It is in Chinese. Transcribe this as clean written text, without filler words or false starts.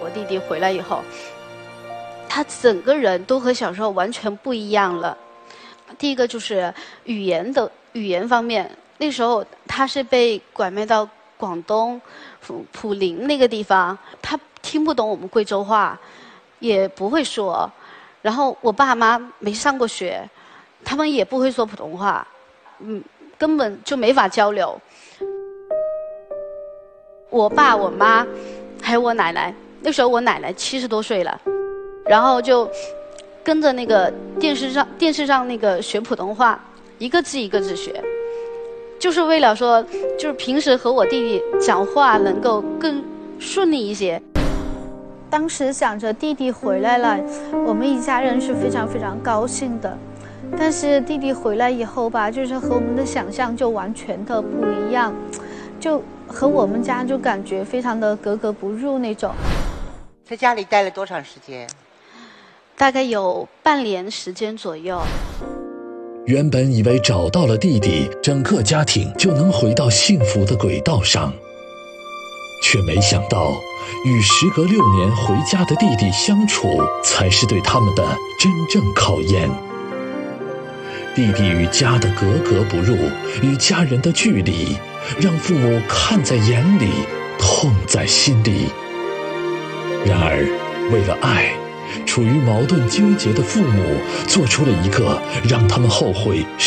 弟弟回来以后，他整个人都和小时候完全不一样了。第一个就是语言方面，那时候他是被拐卖到广东普宁那个地方，他听不懂我们贵州话，也不会说。然后我爸妈没上过学，他们也不会说普通话，根本就没法交流。我爸、我妈还有我奶奶，那时候我奶奶70多岁了，然后就跟着那个电视上那个学普通话，一个字一个字学，就是为了说，就是平时和我弟弟讲话能够更顺利一些。当时想着弟弟回来了，我们一家人是非常非常高兴的。但是弟弟回来以后吧，就是和我们的想象就完全的不一样，就和我们家就感觉非常的格格不入那种。 在家里待了多长时间？ 大概有半年时间左右。 原本以为找到了弟弟，整个家庭就能回到幸福的轨道上，却没想到与时隔6年回家的弟弟相处，才是对他们的真正考验。弟弟与家的格格不入，与家人的距离，让父母看在眼里，痛在心里。然而为了爱，处于矛盾纠结的父母做出了一个让他们后悔